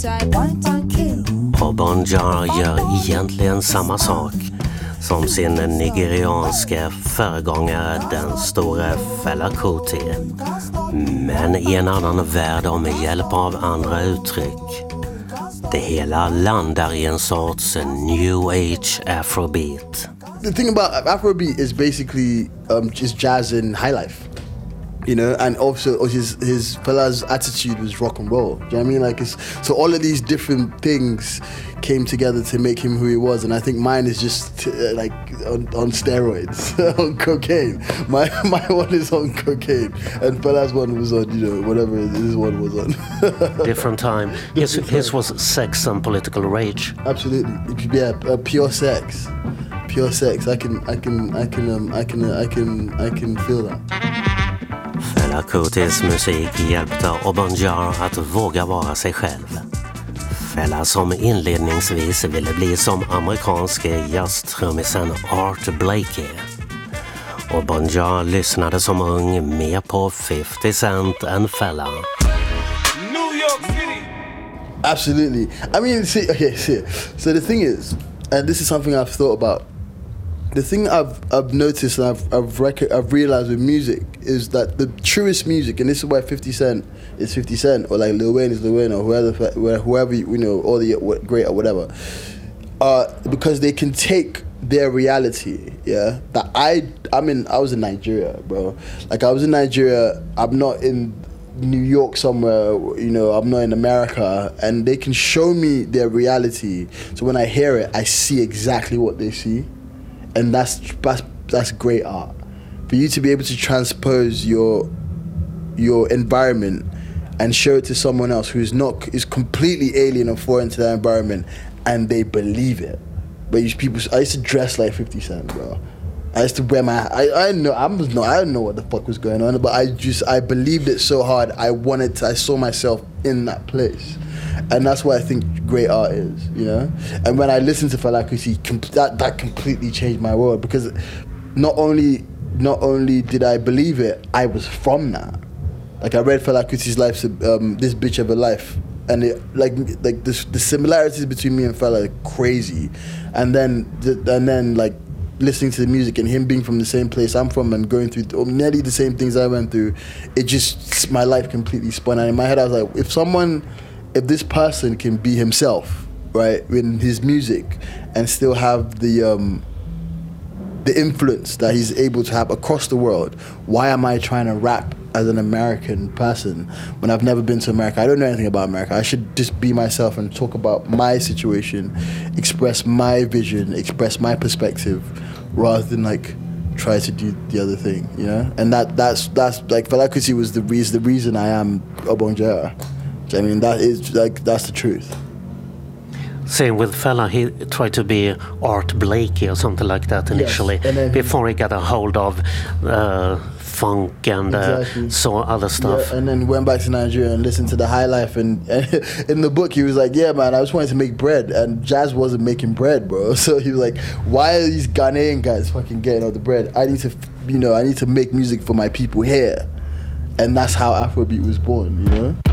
Och Bon Jar gör egentligen samma sak som sin nigerianska föregångare, den stora Fela Kuti, men i en annan värld och med hjälp av andra uttryck. Det hela landar i en sorts new age afrobeat. The thing about Afrobeat is basically just jazz and high life, you know, and also his Fela's attitude was rock and roll. Do you know what I mean? Like, so all of these different things came together to make him who he was, and I think mine is just like on steroids, on cocaine. My one is on cocaine, and Fela's one was on, you know, whatever his one was on. Different time. His was sex and political rage. Absolutely, yeah, pure sex. Pure sex. I can feel that. Fela Kutis musik hjälpte Bon Jar att våga vara sig själv. Fela som inledningsvis ville bli som amerikanske jazztrummisen Art Blakey. Och Bon Jar lyssnade som ung mer på 50 Cent än Fela. New York City. Absolutely. I mean, see. So the thing is, and this is something I've thought about. The thing I've noticed and I've realized with music is that the truest music, and this is why 50 Cent is 50 Cent, or like Lil Wayne is Lil Wayne, or whoever you know, all the great or whatever, because they can take their reality. Yeah, that I was in Nigeria, bro. Like, I was in Nigeria. I'm not in New York somewhere, you know, I'm not in America, and they can show me their reality. So when I hear it, I see exactly what they see. And that's great art. For you to be able to transpose your environment and show it to someone else who's is completely alien and foreign to that environment, and they believe it. But I used to dress like 50 Cent, bro. I used to wear I don't know what the fuck was going on, but I believed it so hard. I saw myself in that place. And that's what I think great art is, you know? And when I listened to Fela Kuti, that completely changed my world, because not only did I believe it, I was from that. Like, I read Fela Kuti's life, This Bitch of a Life, and it, like the similarities between me and Fela are crazy. And then like listening to the music and him being from the same place I'm from and going through nearly the same things I went through, my life completely spun. And in my head I was like, if this person can be himself, right, in his music, and still have the influence that he's able to have across the world, why am I trying to rap as an American person when I've never been to America? I don't know anything about America. I should just be myself and talk about my situation, express my vision, express my perspective, rather than like try to do the other thing, you know? And that's like, Fela Kuti was the reason I am Bon Jar. I mean, that's the truth. Same with Fela, he tried to be Art Blakey or something like that initially, yes, before he got a hold of funk and saw other stuff. Yeah, and then went back to Nigeria and listened to the high life. And in the book, he was like, yeah, man, I just wanted to make bread. And jazz wasn't making bread, bro. So he was like, why are these Ghanaian guys fucking getting all the bread? I need to make music for my people here. And that's how Afrobeat was born, you know?